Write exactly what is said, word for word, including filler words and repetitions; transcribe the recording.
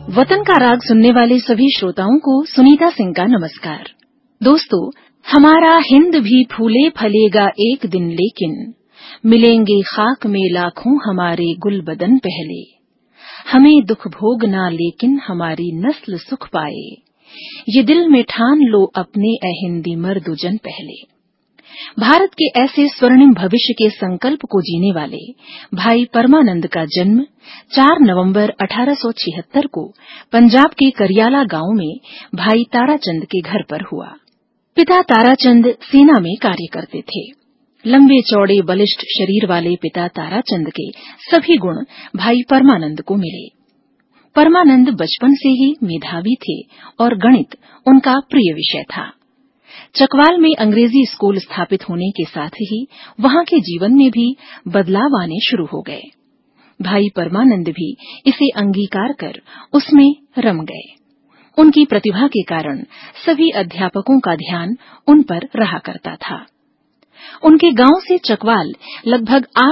वतन का राग सुनने वाले सभी श्रोताओं को सुनीता सिंह का नमस्कार। दोस्तों, हमारा हिंद भी फूले फलेगा एक दिन, लेकिन मिलेंगे खाक में लाखों हमारे गुल बदन पहले। हमें दुख भोगना लेकिन हमारी नस्ल सुख पाए, ये दिल में ठान लो अपने ए हिंदी मर्दुजन पहले। भारत के ऐसे स्वर्णिम भविष्य के संकल्प को जीने वाले भाई परमानंद का जन्म चार नवंबर अठारह सौ छिहत्तर को पंजाब के करियाला गांव में भाई ताराचंद के घर पर हुआ। पिता ताराचंद सेना में कार्य करते थे। लंबे चौड़े बलिष्ठ शरीर वाले पिता ताराचंद के सभी गुण भाई परमानंद को मिले। परमानंद बचपन से ही मेधावी थे और गणित उनका प्रिय विषय था। चकवाल में अंग्रेजी स्कूल स्थापित होने के साथ ही वहां के जीवन में भी बदलाव आने शुरू हो गए। भाई परमानंद भी इसे अंगीकार कर उसमें रम गए। उनकी प्रतिभा के कारण सभी अध्यापकों का ध्यान उन पर रहा करता था। उनके गांव से चकवाल लगभग आठ